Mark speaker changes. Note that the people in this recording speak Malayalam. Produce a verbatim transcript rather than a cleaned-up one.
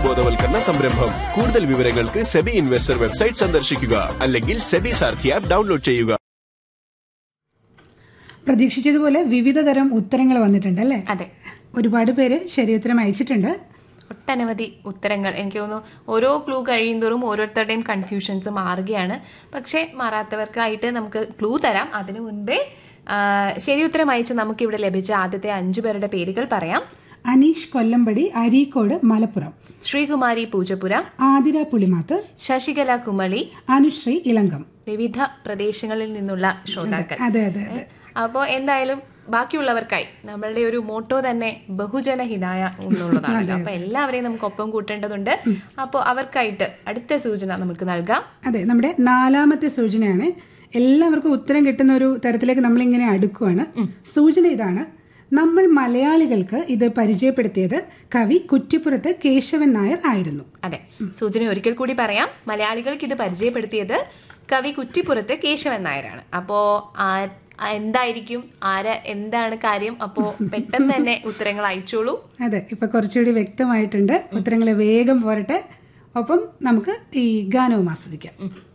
Speaker 1: ബോധവൽക്കരണ സംരംഭം. കൂടുതൽ വിവരങ്ങൾക്ക് സെബി ഇൻവെസ്റ്റർ വെബ്സൈറ്റ് സന്ദർശിക്കുക അല്ലെങ്കിൽ സെബി സാരഥി ആപ്പ് ഡൗൺലോഡ് ചെയ്യുക.
Speaker 2: പ്രതീക്ഷിച്ചതുപോലെ വിവിധ തരം ഉത്തരങ്ങൾ വന്നിട്ടുണ്ട് അല്ലേ?
Speaker 3: അതെ,
Speaker 2: ഒരുപാട് പേര് ശരിയുത്തരം അയച്ചിട്ടുണ്ട്.
Speaker 3: ഒട്ടനവധി ഉത്തരങ്ങൾ. എനിക്ക് തോന്നുന്നു ഓരോ ക്ലൂ കഴിയുന്തോറും ഓരോരുത്തരുടെയും കൺഫ്യൂഷൻസ് മാറുകയാണ്. പക്ഷെ മാറാത്തവർക്കായിട്ട് നമുക്ക് ക്ലൂ തരാം. അതിനു മുൻപേ ശരി ഉത്തരം അയച്ച് നമുക്ക് ഇവിടെ ലഭിച്ച ആദ്യത്തെ അഞ്ചു പേരുടെ പേരുകൾ പറയാം.
Speaker 2: അനീഷ് കൊല്ലമ്പടി, അരീക്കോട്, മലപ്പുറം.
Speaker 3: ശ്രീകുമാരി പൂജപ്പുര,
Speaker 2: ആതിര പുളിമാത്ത്,
Speaker 3: ശശികല കുമളി,
Speaker 2: അനുശ്രീ ഇലങ്കം.
Speaker 3: വിവിധ പ്രദേശങ്ങളിൽ നിന്നുള്ള ശ്രോതാക്കൾ.
Speaker 2: അതെ അതെ അതെ.
Speaker 3: അപ്പോൾ എന്തായാലും ബാക്കിയുള്ളവർക്കായി നമ്മളുടെ ഒരു മോട്ടോ തന്നെ ബഹുജന ഹിതായ എന്നുള്ളതാണ്. അപ്പൊ എല്ലാവരെയും നമുക്ക് ഒപ്പം കൂട്ടേണ്ടതുണ്ട്. അപ്പോൾ അവർക്കായിട്ട് അടുത്ത സൂചന നമുക്ക് നൽകാം.
Speaker 2: അതെ, നമ്മുടെ നാലാമത്തെ സൂചനയാണ്. എല്ലാവർക്കും ഉത്തരം കിട്ടുന്ന ഒരു തരത്തിലേക്ക് നമ്മളിങ്ങനെ അടുക്കുവാണ്. സൂചന ഇതാണ്: നമ്മൾ മലയാളികൾക്ക് ഇത് പരിചയപ്പെടുത്തിയത് കവി കുറ്റിപ്പുറത്ത് കേശവൻ നായർ ആയിരുന്നു.
Speaker 3: അതെ, സൂചന ഒരിക്കൽ കൂടി പറയാം. മലയാളികൾക്ക് ഇത് പരിചയപ്പെടുത്തിയത് കവി കുറ്റിപ്പുറത്ത് കേശവൻ നായരാണ്. അപ്പോ എന്തായിരിക്കും, ആര്, എന്താണ് കാര്യം? അപ്പോ പെട്ടെന്ന് തന്നെ ഉത്തരങ്ങൾ അയച്ചോളൂ.
Speaker 2: അതെ, ഇപ്പൊ കുറച്ചുകൂടി വ്യക്തമായിട്ടുണ്ട്. ഉത്തരങ്ങൾ വേഗം പോരട്ടെ. ഒപ്പം നമുക്ക് ഈ ഗാനവും ആസ്വദിക്കാം.